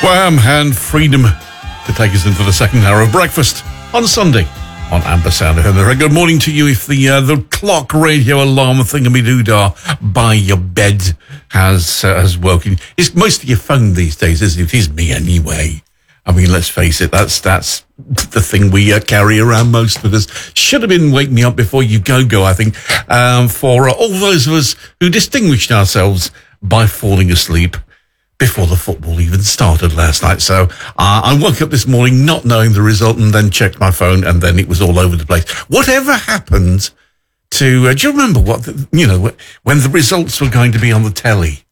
Wham! And freedom to take us into the second hour of breakfast on Sunday on Amber Sound. Good morning to you if the clock radio alarm thingamidoodah by your bed has woken. It's mostly your phone these days, isn't it? It is me anyway. I mean, let's face it, that's the thing we carry around most of us. Should have been Wake Me Up Before You Go, I think, for all those of us who distinguished ourselves by falling asleep before the football even started last night. So I woke up this morning not knowing the result and then checked my phone and then it was all over the place. Whatever happened to, do you remember when the results were going to be on the telly?